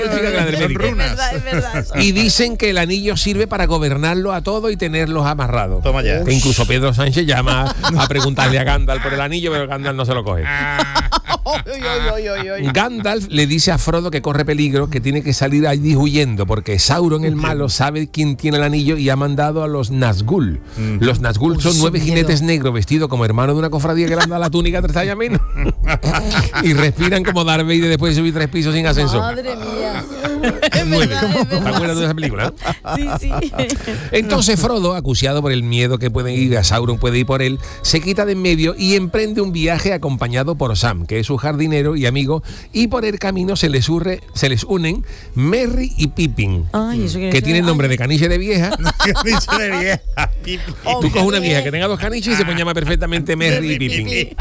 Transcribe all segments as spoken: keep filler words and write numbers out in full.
élfica que la del médico. Es verdad, es verdad. Y dicen que el anillo sirve para gobernarlo a todo y tenerlos amarrados. Toma ya. Que incluso Pedro Sánchez llama a preguntarle a Gandalf por el anillo, pero Gandalf no se lo coge. Gandalf le dice a Frodo que corre peligro, que tiene que salir allí huyendo, porque Sauron el malo sabe quién tiene el anillo y ha mandado a los Nazgûl. Mm. Los Nazgûl son nueve jinetes negros vestidos como hermanos de una cofradía que le han dado la túnica tres tallas menos y respiran como Darth Vader después de subir tres pisos sin ascensor. Madre mía. Nueve. ¿Te acuerdas de esa película? Sí, sí. Entonces Frodo, acuciado por el miedo que pueden ir a Sauron puede ir por él, se quita de en medio y emprende un viaje acompañado por Sam, que es su jardinero y amigo, y por el camino se les, urre, se les unen Merry y Pippin. Ay, ¿eso que tienen nombre de caniche de vieja. Caniche de vieja. Tú coges una vieja que tenga dos caniches y se puede llamar perfectamente Merry y Pippin.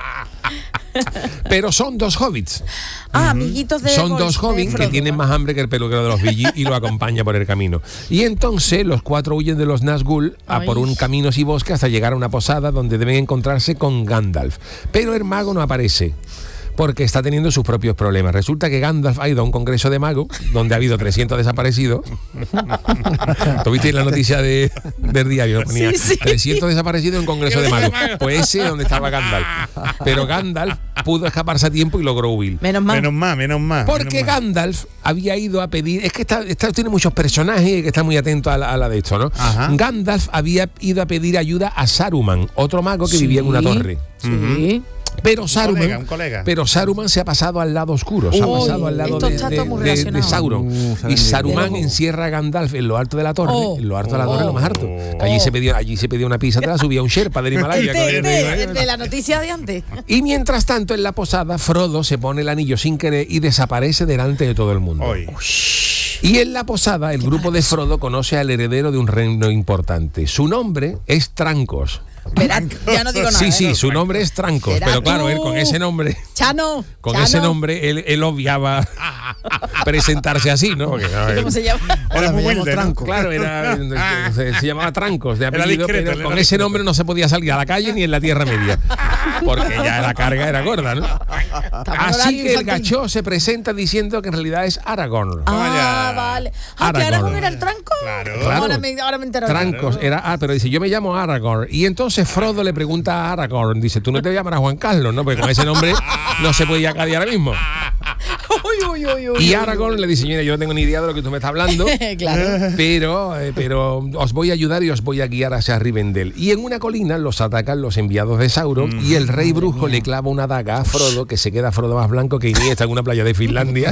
Pero son dos hobbits. Ah, amiguitos de Son Gol, dos hobbits que tienen más hambre que el peluquero de los Billy y lo acompaña por el camino. Y entonces los cuatro huyen de los Nazgûl a por un caminos y bosque hasta llegar a una posada donde deben encontrarse con Gandalf. Pero el mago no aparece, porque está teniendo sus propios problemas. Resulta que Gandalf ha ido a un congreso de magos donde ha habido trescientos desaparecidos. ¿Tuviste la noticia de, del diario? Ponía Sí, sí. trescientos desaparecidos en un congreso de magos. Pues ese es donde estaba Gandalf. Pero Gandalf pudo escaparse a tiempo y logró huir. Menos mal. Menos más, menos más. Porque menos más. Gandalf había ido a pedir... Es que está, está, tiene muchos personajes y que está muy atento a la, a la de esto, ¿no? Ajá. Gandalf había ido a pedir ayuda a Saruman, otro mago que Sí. vivía en una torre. Sí. Pero Saruman, colega, un colega. pero Saruman se ha pasado al lado oscuro, se ha Uy, pasado al lado esto de, está de- todo muy de- de relacionado. Sauron. Uh, y Saruman de- encierra a Gandalf en lo alto de la torre, Oh. en lo alto de la torre, Oh. lo más alto. Que allí Oh. se pedía, allí se pedía una pizza, te la subía un Sherpa del Himalaya. con De, el- de- de la noticia de antes. Y mientras tanto, en la posada, Frodo se pone el anillo sin querer y desaparece delante de todo el mundo. Hoy. Y en la posada, el grupo de Frodo conoce al heredero de un reino importante. Su nombre es Trancos. Verás, ya no digo nada. Sí, ¿eh? sí, su nombre es Trancos. Verás Pero claro, tú. él con ese nombre, Chano. con Chano. ese nombre, él, él obviaba presentarse así, ¿no? Porque, no, él- ¿Cómo se llama? Hola, me muy llamo humilde, ¿no? Tranco. Claro, era, se, se llamaba Trancos de Era apellido, discreto, pero era con ese discreto. nombre no se podía salir a la calle ni en la Tierra Media. Porque ya la carga era gorda, ¿no? Estamos en Así horario que el infantil. gachó se presenta diciendo que en realidad es Aragorn. Ah, Vaya. vale. Ah, que Aragorn. Aragorn era el tranco. Claro. Claro. Ahora me, ahora me entero. Trancos era, ah, pero dice, yo me llamo Aragorn. Y entonces Frodo le pregunta a Aragorn, dice, tú no te llamarás Juan Carlos, ¿no? Porque con ese nombre no se puede ir a Cádiz ahora mismo. Uy, uy, uy, uy, Y uy. Aragorn le dice, mira, yo no tengo ni idea de lo que tú me estás hablando, Claro. pero, eh, pero os voy a ayudar y os voy a guiar hacia Rivendell. Y en una colina los atacan los enviados de Sauron y el rey brujo le clava una daga a Frodo, que se queda Frodo más blanco que Iniesta en una playa de Finlandia.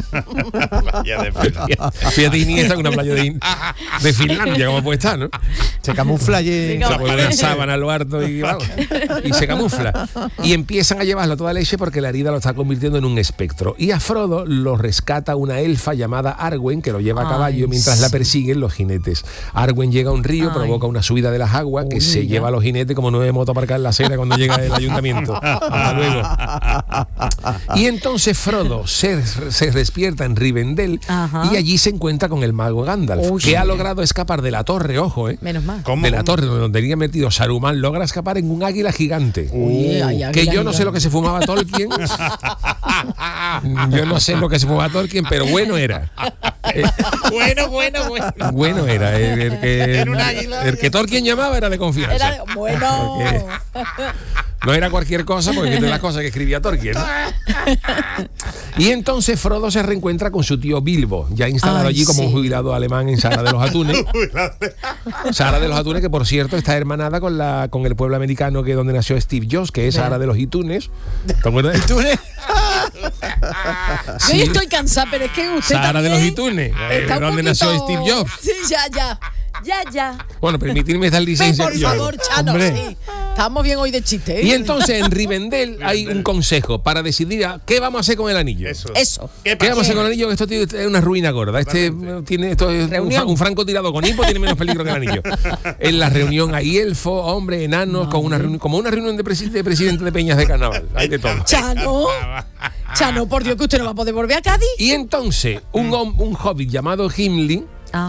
Ya de verdad. Fíjate, Iniesta en una playa de, de Finlandia, como puede estar, ¿no? Se camufla y... Venga, Se pone una sábana a lo harto y, vamos, y se camufla. Y empiezan a llevarlo a toda leche porque la herida lo está convirtiendo en un espectro. Y a Frodo lo rescata una elfa llamada Arwen, que lo lleva a Ay, caballo mientras la sí. persiguen los jinetes. Arwen llega a un río, Ay. provoca una subida de las aguas que Uy, se ya. lleva a los jinetes como nueve motos aparcadas en la acera cuando llega el ayuntamiento. Hasta luego. Y entonces Frodo se, se despierta en Rivendell Ajá. y allí se encuentra con el mago Gandalf, Uy, que sí. ha logrado escapar de la torre, ojo, ¿eh? Menos mal. ¿Cómo? De la torre donde tenía metido Saruman, logra escapar en un águila gigante. Uy, ay, que águila yo no sé gigante. lo que se fumaba Tolkien. Yo no sé lo que se fumaba Tolkien, pero bueno era. Eh, Bueno, bueno, bueno. bueno era. El, el que, Era un águila. el que Tolkien llamaba era de confianza. Era de- bueno. No era cualquier cosa, porque es de las cosas que escribía Tolkien, ¿no? Y entonces Frodo se reencuentra con su tío Bilbo, ya instalado Ay, allí como sí. un jubilado alemán en Sara de los Atunes. Sara de los Atunes, que por cierto está hermanada con la con el pueblo americano que es donde nació Steve Jobs, que es Sara de los Itunes. ¿Te acuerdas de Itunes? Yo ya estoy cansada, pero es que usted Sara de los también Itunes, eh, está un donde poquito- nació Steve Jobs. Sí, ya, ya. Ya, ya. Bueno, permitirme dar Ven, licencia. por que yo hago. favor, Chano, Hombre. sí. Estamos bien hoy de chiste, ¿eh? Y entonces en Rivendell hay un consejo para decidir a qué vamos a hacer con el anillo. Eso. Eso. ¿Qué ¿Qué vamos a pasa? hacer con el anillo? Que esto tiene- es una ruina gorda. Este eh, tiene esto es un, Reunión. fra- un francotirador con hipo tiene menos peligro que el anillo. En la reunión hay elfos, hombres, enanos, con una reunión, como una reunión de, presi- de presidente de peñas de carnaval. Hay de todo. Chano. Chano, por Dios, que usted no va a poder volver a Cádiz. Y entonces un, hom- un hobbit llamado Gimli Ah.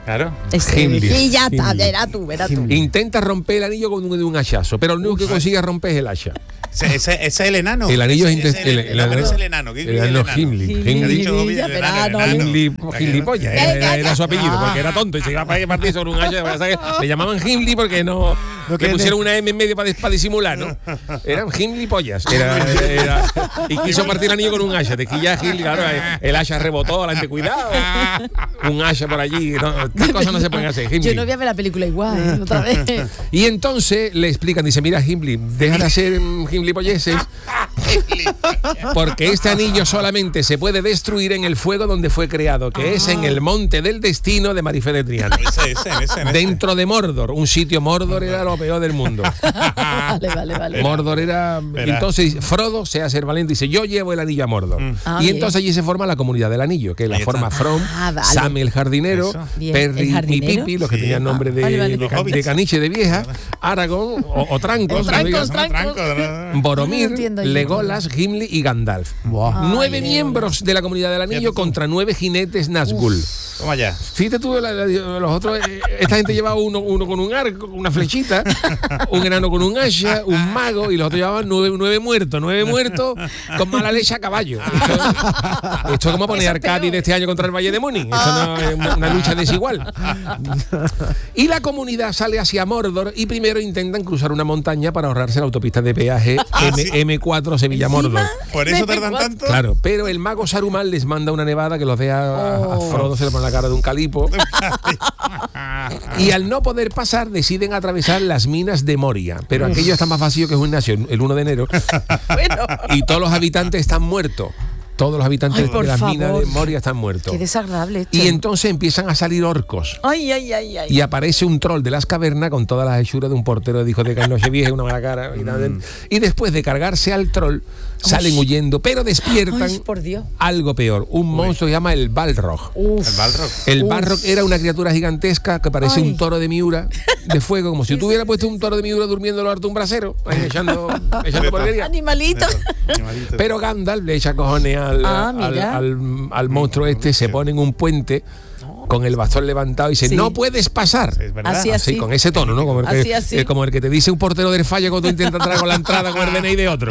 Claro. Ese- Gimli. Y ya está, Gimli. verás tú, verás tú. Intenta romper el anillo con un, de un hachazo, pero lo único que consigue romper es el hacha. Ese, ese, ese es el enano. El anillo Ese- es ese intes- el- el, el- enano el- es el enano. ¿Qué el incluye enano Gimli. Gimli. Gimli. Ha dicho Bobby, Ya, el pero enano, no, el enano. Gimli, Venga, gilipollas, Venga, era, era ya. su apellido, Ah. porque era tonto y se iba para partir sobre un hacha. Pasa que le llamaban Gimli porque no, le tiene- pusieron una M en medio para, disimular, ¿no? Eran Gimli pollas. Era, era- y quiso partir el anillo con un hacha. Te quilla Gimli, claro, el hacha rebotó, la gente, cuidado. Un hacha por allí. No, estas cosas no se pueden hacer. Gimli. Yo no voy a ver la película igual, ¿eh? Otra vez. Y entonces le explican, dice, mira Gimli, deja de hacer mm, gimlipolleces, porque este anillo solamente se puede destruir en el fuego donde fue creado, que es en el monte del destino de Marifé de Triana. Ese, ese, ese, ese. Dentro de Mordor, un sitio Mordor era lo peor del mundo. Vale, vale, vale. Mordor era. Verá. Entonces Frodo se hace el valiente y dice: yo llevo el anillo a Mordor. Ah, y bien. entonces allí se forma la comunidad del anillo, que la Ahí está. forma From, Ah, vale. Sam el jardinero, Eso. Bien. Perry ¿El y jardinero? Pipi, los que Sí. tenían nombre de, Vale, vale. de, Los ca- hobbits. de caniche de vieja, Aragorn o, o Trancos, O Trancos, como digas, Trancos. Tranco, ¿no? Boromir, No entiendo yo. Legolas, Gimli y Gandalf. Buah. Ay, Nueve Legolas. miembros de la comunidad del anillo Fíjate tú. contra nueve jinetes Nazgûl. Toma ya. Fíjate tú, la- la- los otros, eh, esta gente llevaba uno, uno con un arco, con una flechita, un enano con un hacha, un mago, y los otros llevaban nueve, nueve muertos, nueve muertos con mala leche a caballo. Esto, esto es como poner Eso es Arcadi peor. de este año contra el Valle de Múnich. Esto no es una, una lucha desigual. Y la comunidad sale hacia Mordor y primero intentan cruzar una montaña para ahorrarse la autopista de peaje Ah, M- sí. M cuatro Sevilla-Mordor. Por eso tardan tanto. Claro, pero el mago Saruman les manda una nevada que los deja a, a Oh. Frodo, se le pone la cara de un calipo. Y al no poder pasar, deciden atravesar las minas de Moria. Pero aquello está más vacío que un gimnasio el uno de enero. Bueno, Y todos los habitantes están muertos. Todos los habitantes Ay, por de las minas favor. de Moria están muertos. qué desagradable esto. Y entonces empiezan a salir orcos. Ay, ay, ay, ay. Y aparece un troll de las cavernas con todas las hechuras de un portero de discoteca en Nochevieja, una mala cara. Y, nada. Y después de cargarse al troll, salen Uy. huyendo, pero despiertan Ay, por Dios. algo peor. Un monstruo que se llama el Balrog. Uf. El Balrog. El Uf. Balrog era una criatura gigantesca que parece Ay. un toro de Miura de fuego, como si tú hubieras puesto un toro de Miura durmiendo lo harto un brasero, ahí echando, echando porquería. Animalito. Animalito. Pero Gandalf le echa cojones al, Ah, al, mira. al- al monstruo este, se pone en un puente con el bastón levantado y dice, Sí. no puedes pasar. Es verdad. Así, así. Así, con ese tono, ¿no? Como el, que, Así, así. eh, como el que te dice un portero del falla cuando tú intentas entrar con la entrada con el D N I de otro.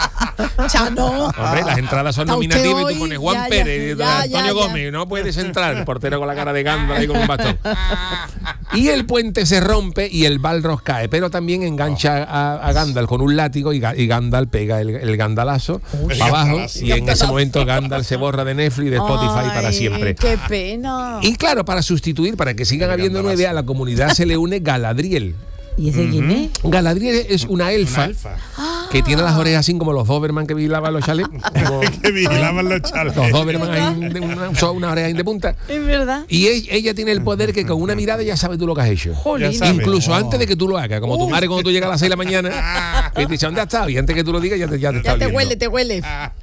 Chano. Hombre, las entradas son Está usted nominativas y hoy, tú pones Juan ya, ya, Pérez, ya, Antonio ya, ya. Gómez, no puedes entrar. El portero con la cara de Gandalf ahí con un bastón. Y el puente se rompe y el Balrog cae, pero también engancha a, a Gandalf con un látigo y, Ga- y Gandalf pega el, el gandalazo El para abajo. gandalazo. Y en ese momento Gandalf se borra de Netflix y de Spotify para Ay, siempre. Qué pena. Y claro, para sustituir, para que sigan El habiendo gandalazo. nueve, a la comunidad se le une Galadriel. ¿Y ese quién es? Galadriel es una elfa, Una elfa. que tiene las orejas así como los Doberman que vigilaban los chalets. Como Que vigilaban los charlos. los Doberman ahí de una, son una oreja ahí de punta. Es verdad. Y e- ella tiene el poder que con una mirada ya sabe tú lo que has hecho. Jolín. Ya sabe. Incluso Oh. antes de que tú lo hagas, como tu madre cuando tú llegas a las seis de la mañana, que te dice, ¿dónde has estado? Y antes que tú lo digas ya te, ya te está Ya te oliendo. huele, te huele.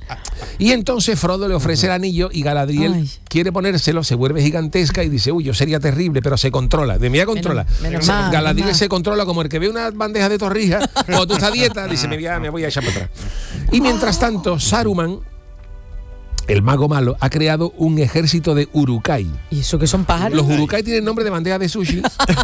Y entonces Frodo le ofrece el anillo y Galadriel Ay. quiere ponérselo, se vuelve gigantesca y dice, uy, yo sería terrible, pero se controla. De mí a controla. menos Se- mal, Galadriel menos mal. se controla como el que ve una bandeja de torrijas cuando tú estás a dieta, dice, me voy a, me voy a echar para atrás. Y mientras tanto, Saruman, el mago malo, ha creado un ejército de Urukai. ¿Y eso que son pájaros? Los Urukai tienen nombre de bandeja de sushi.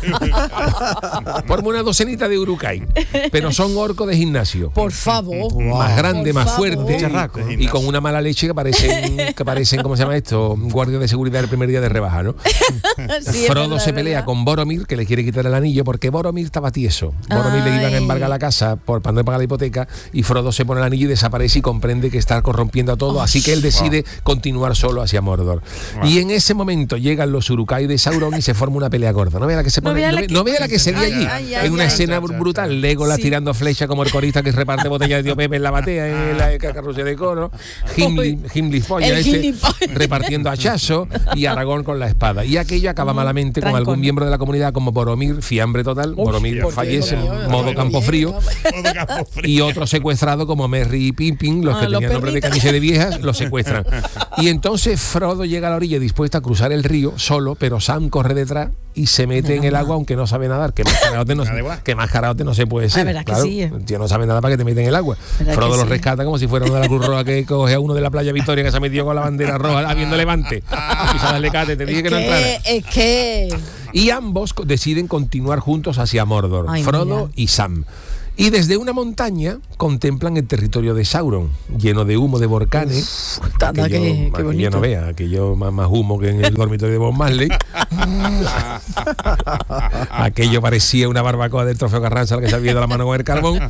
Forma una docenita de Urukai. Pero son orcos de gimnasio. Por favor. Más grande, Por más favor. fuerte Charraco. y con una mala leche que parecen, que parecen, ¿cómo se llama esto? Guardias de seguridad del primer día de rebaja, ¿no? Sí, es Frodo verdad, se es pelea verdad. con Boromir, que le quiere quitar el anillo, porque Boromir estaba tieso. Boromir le iban a Ay. embargar la casa por, para no pagar la hipoteca, y Frodo se pone el anillo y desaparece y comprende que está corrompiendo a todo, así que él decide continuar solo hacia Mordor. Y en ese momento llegan los Urukai de Sauron y se forma una pelea gorda. No vea la que se No pone, vea no la ve- que- no vea la que se dio Ay, allí, ay, ay, en una ay. escena Cha, cha, cha. brutal. Legolas Sí. tirando flecha como el corista que reparte botella de tío Pepe en la batea, en la carrusel de coro. Gimli, Gimli Folla, El este, gilipollas. repartiendo hachazo, y Aragorn con la espada. Y aquello acaba malamente con Trancón. algún miembro de la comunidad como Boromir, fiambre total. Boromir por fallece, Dios, Dios, modo Dios, campo Dios, frío. Todo campo frío. Y otro secuestrado como Merry y Pippin, los Ah, que los tenían nombre de perritos. caniche de viejas, los secuestran. Sam. Y entonces Frodo llega a la orilla dispuesta a cruzar el río solo, pero Sam corre detrás y se mete en el agua aunque no sabe nadar, que más caraote no, que más caraote no se puede ser. verdad que claro, sí, eh. el tío no sabe nada para que te mete en el agua. ¿Verdad Frodo que lo sí? rescata como si fuera uno de la Cruz Roja que coge a uno de la playa Victoria que se ha metido con la bandera roja habiendo levante. Y se darle cate, te dije que no entrara. Que- es que Y ambos co- deciden continuar juntos hacia Mordor, Ay, Frodo mira. y Sam. Y desde una montaña contemplan el territorio de Sauron, lleno de humo de volcanes. anda, Aquello- qué- qué aquello bonito. no vea, aquello más, más humo que en el dormitorio de Bob Marley. Aquello parecía una barbacoa del trofeo Carranza que se había ido la mano con el carbón.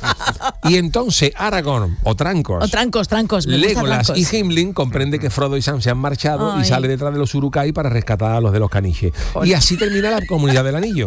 Y entonces Aragorn, o Trancos, o trancos, trancos, me gusta Legolas trancos. y Gimli comprende que Frodo y Sam se han marchado y Ay. sale detrás de los Uruk-hai para rescatar a los de los caniches. Y así termina la comunidad del anillo.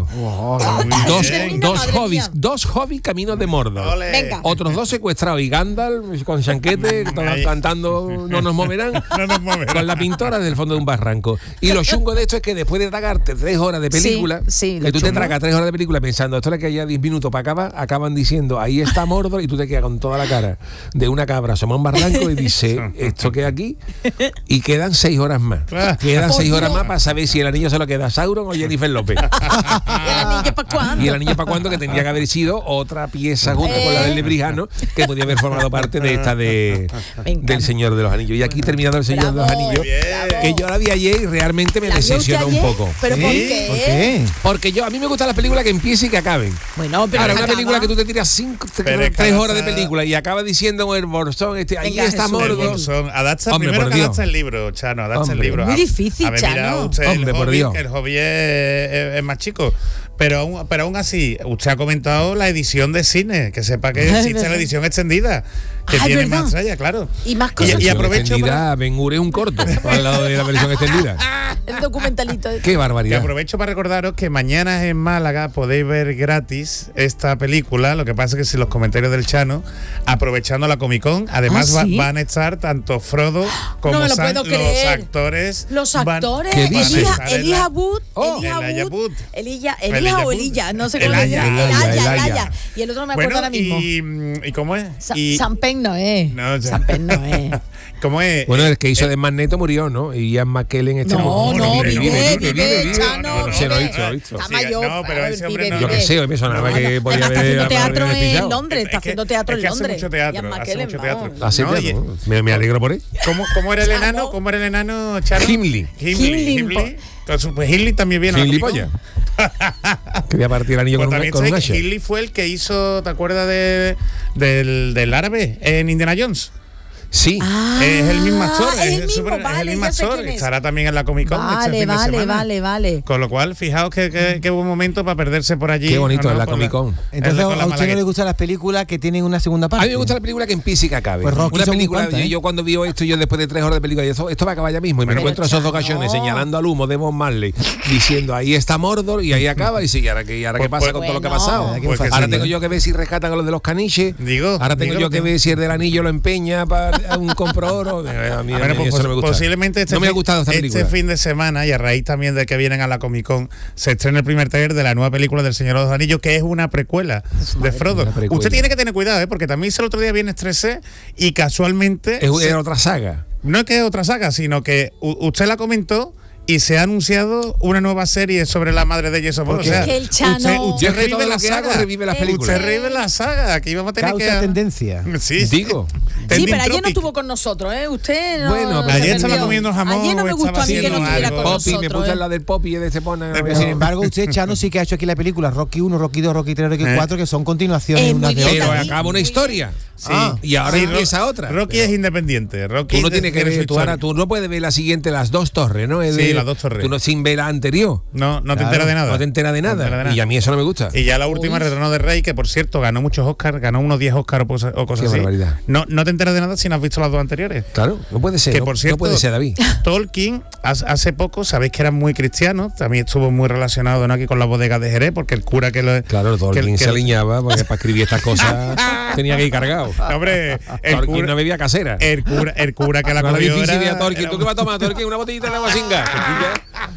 Dos, bien. dos Madre hobbies, mía. dos hobbies caminos de Mordor. Ole. Venga. Otros dos secuestrados y Gandalf con chanquete todos Ahí. cantando No nos moverán, No nos moverán. con la pintora desde el fondo de un barranco. Y lo chungo de esto es que después de tragarte tres horas de película, Sí, sí, que lo tú te chungo. tragas tres horas de película pensando esto le queda diez minutos para acabar, acaban diciendo ahí está Mordor y tú te quedas con toda la cara de una cabra asoma un barranco y dice esto que aquí y quedan seis horas más. Quedan Por seis horas Dios. más para saber si el anillo se lo queda a Sauron o Jennifer López. ¿Y el anillo para cuándo? Y el anillo para cuándo, que tendría que haber sido otra pieza junto con la del Lebrijano, que podía haber formado parte de esta de Me encanta. del Señor de los Anillos. Y aquí terminando el Señor Bravo, de los Anillos, bien. que yo la vi ayer y realmente me ¿La vio usted decepcionó un ayer? poco. ¿Pero por ¿Sí? qué? ¿Por qué? Porque yo a mí me gustan las películas que empiecen y que acaben. Bueno, pero Ahora, no una acaba. película que tú te tiras cinco, Pero es que tres horas de adapta- película y acaba diciendo el Borzón, este, ahí Venga, está Jesús. El Mordor. Bolsón. Adapta, Hombre, primero por que Dios. adapta el libro, Chano, adapta el Hombre. libro. Muy A- difícil, a ver, mira, Chano. usted, Hombre, el por hobby, Dios. que el hobby es, es- es más chico. Pero aún, pero aún así, usted ha comentado la edición de cine, que sepa que Es existe verdad. la edición extendida, que Ah, es tiene verdad. más tralla, claro. Y más Y, cosas. y Versión aprovecho para, extendida, Ben-Hur es un corto al lado de la versión extendida. El documentalito. Qué que barbaridad. aprovecho para recordaros que mañana en Málaga podéis ver gratis esta película. Lo que pasa es que si los comentarios del Chano, aprovechando la Comic Con, además ¿Ah, va- sí? van a estar tanto Frodo como No me lo Sam, puedo los creer. actores. Los van- actores, ¿Qué dices? Elija, Van a estar en Elija la- Wood, Oh, Elija Elijah Wood, Wood. Elija, Elijah Elija o Wood. Elilla, no sé cómo Elijah. le llaman. Elijah, Elaya, Elijah. Elaya. Y el otro no me acuerdo Bueno, ahora mismo. y, ¿y cómo es? Sa- Y- Sam Penn no es. No, ya. Sam Penn no es. ¿Cómo es? Bueno, el que hizo de Magneto murió, ¿no? Y Ian McKellen este No, no, no, hombre, vive, no, vive, vive, vive, vive, Chano, no, no, se lo he vive. visto, lo he visto. Está Sí, mayor, no, pero ese hombre vive, no. Yo vive. que sé, hoy me sonaba que Además, podía está haber haciendo haber teatro en despistado. Londres, está Es que- haciendo teatro es en que hace Londres. mucho teatro, Ian hace McKellen, mucho vamos. teatro. Hace No, teatro, y- ¿no? me, me alegro por él. ¿Cómo, cómo era el Chano. enano? ¿Cómo era el enano, Chano? Gimli. Gimli. Gimli, Gimli. Entonces, pues Gimli también viene a la Gimli Comic Con. polla. Quería partir el anillo Pues con, un, también con un sabes que hacha. Gimli fue el que hizo, ¿te acuerdas de, del, del árabe en Indiana Jones? Sí. Ah, es el mismo actor, es el mismo, súper- es vale, el mismo ya sé actor. quién es. Estará también en la Comic Con este Vale, fin de vale, semana. vale, vale. Con lo cual, fijaos que, que, que buen momento para perderse por allí. Qué bonito, ¿no? en la Con Comic Con. Entonces, con la ¿a usted no malagueta. le gustan las películas que tienen una segunda A parte? mí me gusta la película que empiece y que acabe. Pues Rocky Una son muy película, cuantas, yo, ¿eh? yo cuando vio esto, yo después de tres horas de película, y esto, esto va a acabar ya mismo. Y me Bueno, encuentro a esos dos Chano. gallones señalando al humo de Bob Marley, diciendo ahí está Mordor y ahí acaba. Y sí, ¿y ahora qué, y ahora qué Pues- pasa pues- con todo lo que ha bueno. pasado? Pues que Ahora sí, tengo ¿eh? yo que ver si rescatan a los de los caniches. Digo, Ahora tengo digo yo que que- ver si el del anillo lo empeña para un compro oro. A mí, a Bueno, mí pues, eso no me gusta. posiblemente este, no me ha fin- gustado esta este película. fin de semana, y a raíz también de que vienen a la Comic Con, se estrena el primer trailer de la nueva película del Señor de los Anillos, que es una precuela de Frodo. una precuela. Usted tiene que tener cuidado, ¿eh? Porque también hice el otro día Viernes trece y casualmente Es, se- es otra saga. no es que es otra saga, sino que u- usted la comentó y se ha anunciado una nueva serie sobre la madre de Jason Bourne. O sea, Es que el Chano- usted, Yo usted es que revive todo la lo que hago saga. revive las Eh, películas. Usted revive la saga. Aquí vamos a tener Causa que... tendencia. Sí, sí. Digo. Sí, Trending pero ayer no topic. estuvo con nosotros, ¿eh? Usted no. Bueno, no pero se ayer estaba perdió. comiendo jamón Ayer no me o gustó estaba a mí que no haciendo estuviera algo. con Poppy, me nosotros. puse ¿eh? la del Poppy y de se pone. De- Sin embargo, usted, Chano, sí que ha hecho aquí la película Rocky uno, Rocky dos, Rocky tres, Rocky Eh. cuatro, que son continuaciones Eh, unas muy de bien, Pero otras. David. acaba una Muy historia. Sí. Ah, y ahora Sí, empieza Ro- otra. Rocky Pero es independiente. Rocky Tú no tienes que tiene su ver, tú, ahora, historia. tú no puedes ver la siguiente, las dos torres, ¿no? Es Sí, de- las dos torres. Tú no sin ver la anterior. No, no te Claro. enteras de nada. No te enteras de No te nada. enteras de Y a mí eso no me gusta. Y ya la última, Uy. Retorno de Rey, que por cierto ganó muchos Oscars, ganó unos diez Oscars o cosas, o cosas Qué así. barbaridad. No, no te enteras de nada si no has visto las dos anteriores. Claro, no puede ser. Que no, por no cierto, puede ser, David. Tolkien hace hace poco, sabéis que era muy cristiano, también estuvo muy relacionado, ¿no? Aquí con la bodega de Jerez, porque el cura que lo. Claro, Tolkien que- se que- aliñaba porque para escribir estas cosas tenía que ir cargado. Hombre, el Tolkien cura, no bebía casera. el cura, el cura que la No era cogió difícil era- ir a Tolkien. era- ¿Tú qué vas a tomar, Tolkien? Una botellita de agua singa. Que tú ya-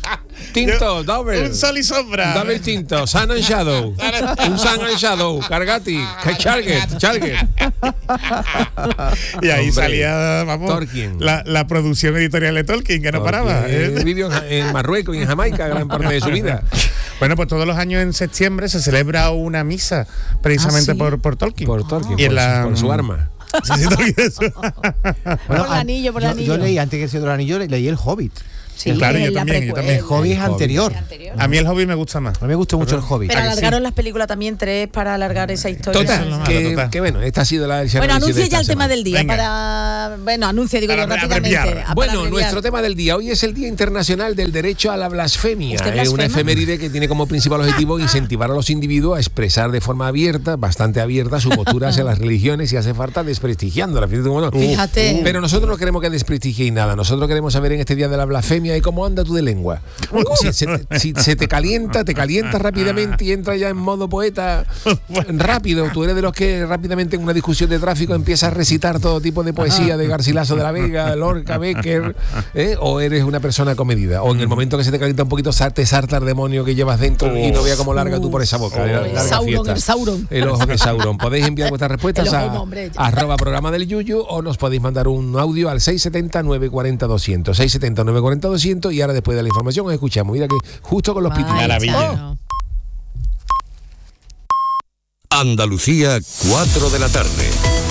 Tinto, double. Un sol y sombra. Double tinto, Sun and Shadow. Un Sun and Shadow, Cargati, Charget, Charget. Y ahí Hombre, salía, vamos, Tolkien. la, la producción editorial de Tolkien, que no paraba. ¿eh? Vivió en, en Marruecos y en Jamaica gran parte de su vida. Bueno, pues todos los años en septiembre se celebra una misa precisamente ¿Ah, sí? por, por Tolkien. Por Tolkien, Y en por, la- su, por su arma. Sí, sí, Tolkien, eso. Por el anillo, por el yo, anillo. yo leí, antes que sea el anillo, le- leí El Hobbit. Sí, Claro, yo es la también, yo precuela. también. El Hobbit es Hobbit. anterior. Anterior. A mí el hobby me gusta más. A mí me gustó mucho El Hobbit. Pero ¿A que sí? alargaron las películas también, tres para alargar esa historia. Total, Sí, no sí. más. Que, total. que bueno, esta ha sido la Bueno, anuncie ya el tema del del día Venga. para. Bueno, anuncie, digo Para yo rápidamente. abreviar. ah, para Bueno, abreviar. nuestro tema del día hoy es el Día Internacional del Derecho a la Blasfemia. ¿Usted Es una blasfema? efeméride que tiene como principal objetivo incentivar a los individuos a expresar de forma abierta, bastante abierta, su postura hacia las religiones y hace falta desprestigiándolas. Fíjate cómo no. Fíjate. Pero nosotros no queremos que desprestigiéis nada. Nosotros queremos saber en este Día de la Blasfemia y cómo anda tú de lengua. Si se, te, si se te calienta, te calienta rápidamente y entra ya en modo poeta rápido. Tú eres de los que rápidamente en una discusión de tráfico empiezas a recitar todo tipo de poesía de Garcilaso de la Vega, Lorca, Becker, ¿eh? O eres una persona comedida. O en el momento que se te calienta un poquito, te salta el demonio que llevas dentro y no vea cómo larga tú por esa boca. El Larga Sauron, fiesta. el Sauron. El ojo de Sauron. Podéis enviar vuestras respuestas El ojo, a no, hombre, ya. arroba programa del Yuyu o nos podéis mandar un audio al seis siete cero, nueve cuatro cero, doscientos. seis siete cero, nueve cuatro cero, doscientos y ahora después de la información os escuchamos. Mira que justo con los Vaya, pitidos. Maravilla. chao. Andalucía, cuatro de la tarde.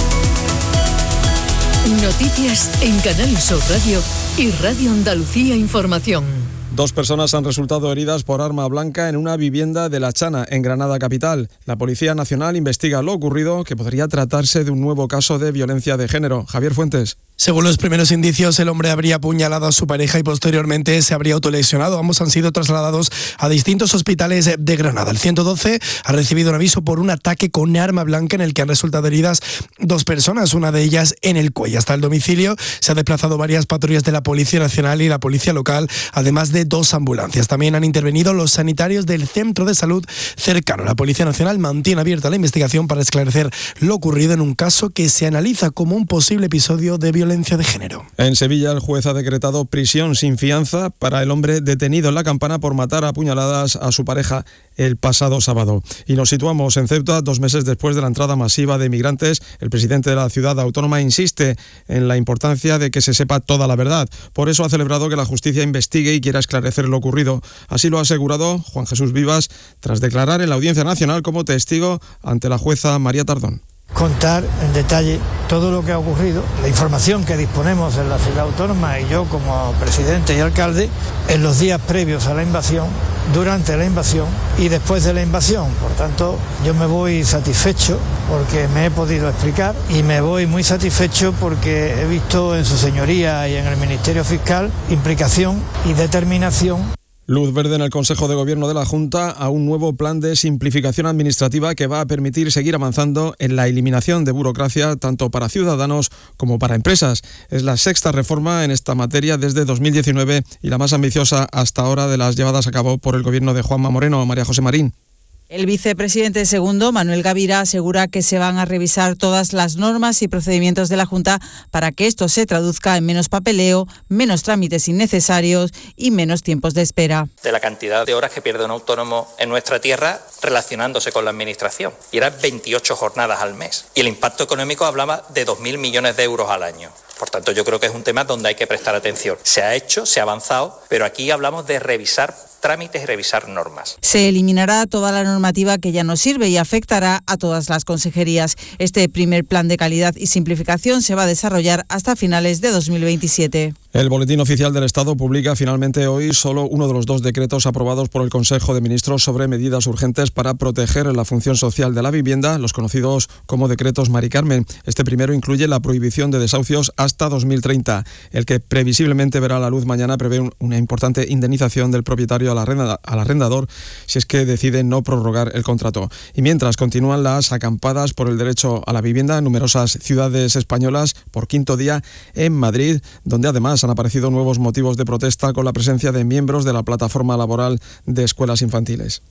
Noticias en Canal Sur Radio y Radio Andalucía Información. Dos personas han resultado heridas por arma blanca en una vivienda de La Chana, en Granada capital. La Policía Nacional investiga lo ocurrido, que podría tratarse de un nuevo caso de violencia de género. Javier Fuentes. Según los primeros indicios, el hombre habría apuñalado a su pareja y posteriormente se habría autolesionado. Ambos han sido trasladados a distintos hospitales de Granada. El ciento doce ha recibido un aviso por un ataque con arma blanca en el que han resultado heridas dos personas, una de ellas en el cuello. Hasta el domicilio se han desplazado varias patrullas de la Policía Nacional y la Policía Local, además de dos ambulancias. También han intervenido los sanitarios del centro de salud cercano. La Policía Nacional mantiene abierta la investigación para esclarecer lo ocurrido en un caso que se analiza como un posible episodio de violencia de género. En Sevilla, el juez ha decretado prisión sin fianza para el hombre detenido en La Campana por matar a puñaladas a su pareja el pasado sábado. Y nos situamos en Ceuta, dos meses después de la entrada masiva de migrantes. El presidente de la ciudad autónoma insiste en la importancia de que se sepa toda la verdad. Por eso ha celebrado que la justicia investigue y quiera esclarecer lo ocurrido. Así lo ha asegurado Juan Jesús Vivas tras declarar en la Audiencia Nacional como testigo ante la jueza María Tardón. Contar en detalle todo lo que ha ocurrido, la información que disponemos en la ciudad autónoma y yo como presidente y alcalde en los días previos a la invasión, durante la invasión y después de la invasión. Por tanto, yo me voy satisfecho porque me he podido explicar y me voy muy satisfecho porque he visto en su señoría y en el Ministerio Fiscal implicación y determinación. Luz verde en el Consejo de Gobierno de la Junta a un nuevo plan de simplificación administrativa que va a permitir seguir avanzando en la eliminación de burocracia tanto para ciudadanos como para empresas. Es la sexta reforma en esta materia desde dos mil diecinueve y la más ambiciosa hasta ahora de las llevadas a cabo por el Gobierno de Juanma Moreno. María José Marín. El vicepresidente segundo, Manuel Gavira, asegura que se van a revisar todas las normas y procedimientos de la Junta para que esto se traduzca en menos papeleo, menos trámites innecesarios y menos tiempos de espera. De la cantidad de horas que pierde un autónomo en nuestra tierra relacionándose con la administración. Y eran veintiocho jornadas al mes. Y el impacto económico hablaba de dos mil millones de euros al año. Por tanto, yo creo que es un tema donde hay que prestar atención. Se ha hecho, se ha avanzado, pero aquí hablamos de revisar trámites y revisar normas. Se eliminará toda la normativa que ya no sirve y afectará a todas las consejerías. Este primer plan de calidad y simplificación se va a desarrollar hasta finales de dos mil veintisiete. El Boletín Oficial del Estado publica finalmente hoy solo uno de los dos decretos aprobados por el Consejo de Ministros sobre medidas urgentes para proteger la función social de la vivienda, los conocidos como decretos Mari Carmen. Este primero incluye la prohibición de desahucios hasta dos mil treinta. El que previsiblemente verá la luz mañana prevé un, una importante indemnización del propietario al, arrenda, al arrendador si es que decide no prorrogar el contrato. Y mientras continúan las acampadas por el derecho a la vivienda en numerosas ciudades españolas por quinto día en Madrid, donde además han aparecido nuevos motivos de protesta con la presencia de miembros de la plataforma laboral de escuelas infantiles.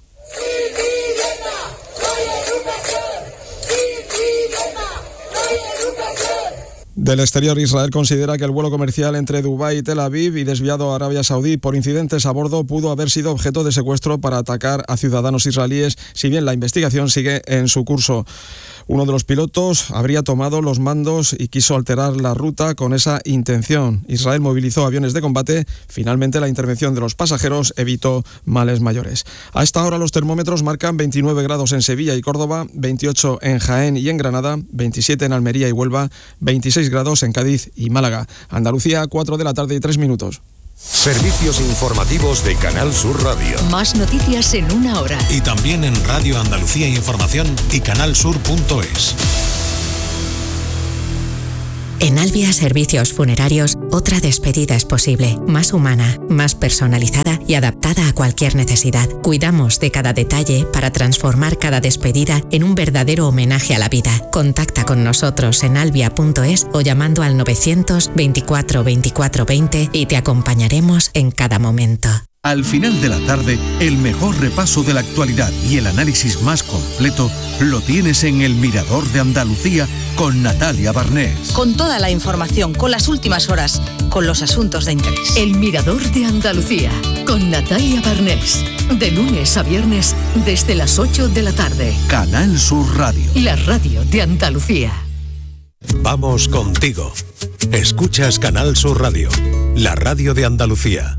Del exterior, Israel considera que el vuelo comercial entre Dubái y Tel Aviv y desviado a Arabia Saudí por incidentes a bordo pudo haber sido objeto de secuestro para atacar a ciudadanos israelíes, si bien la investigación sigue en su curso. Uno de los pilotos habría tomado los mandos y quiso alterar la ruta con esa intención. Israel movilizó aviones de combate. Finalmente, la intervención de los pasajeros evitó males mayores. A esta hora los termómetros marcan veintinueve grados en Sevilla y Córdoba, veintiocho en Jaén y en Granada, veintisiete en Almería y Huelva, veintiséis grados en Cádiz y Málaga. Andalucía, cuatro de la tarde y tres minutos. Servicios informativos de Canal Sur Radio. Más noticias en una hora. Y también en Radio Andalucía Información y canalsur punto es. En Albia Servicios Funerarios, otra despedida es posible, más humana, más personalizada y adaptada a cualquier necesidad. Cuidamos de cada detalle para transformar cada despedida en un verdadero homenaje a la vida. Contacta con nosotros en albia punto es o llamando al novecientos veinticuatro veinticuatro veinte y te acompañaremos en cada momento. Al final de la tarde, el mejor repaso de la actualidad y el análisis más completo lo tienes en El Mirador de Andalucía con Natalia Barnés. Con toda la información, con las últimas horas, con los asuntos de interés. El Mirador de Andalucía con Natalia Barnés. De lunes a viernes desde las ocho de la tarde. Canal Sur Radio. La radio de Andalucía. Vamos contigo. Escuchas Canal Sur Radio, la radio de Andalucía.